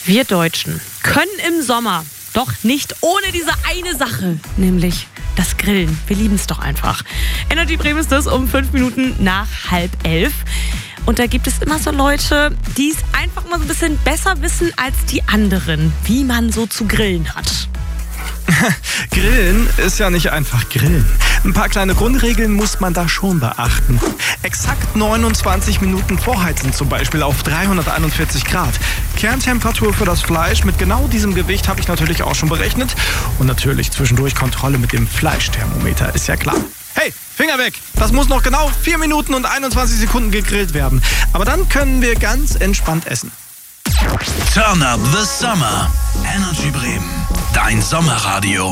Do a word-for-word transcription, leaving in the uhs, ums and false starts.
Wir Deutschen können im Sommer doch nicht ohne diese eine Sache, nämlich das Grillen. Wir lieben es doch einfach. Energy Bremen ist das um fünf Minuten nach halb elf. Und da gibt es immer so Leute, die es einfach mal so ein bisschen besser wissen als die anderen, wie man so zu grillen hat. Grillen ist ja nicht einfach Grillen. Ein paar kleine Grundregeln muss man da schon beachten. Exakt neunundzwanzig Minuten vorheizen, zum Beispiel auf dreihunderteinundvierzig Grad. Kerntemperatur für das Fleisch mit genau diesem Gewicht habe ich natürlich auch schon berechnet. Und natürlich zwischendurch Kontrolle mit dem Fleischthermometer, ist ja klar. Hey, Finger weg! Das muss noch genau vier Minuten und einundzwanzig Sekunden gegrillt werden. Aber dann können wir ganz entspannt essen. Turn up the Summer. Energy Bremen. Dein Sommerradio.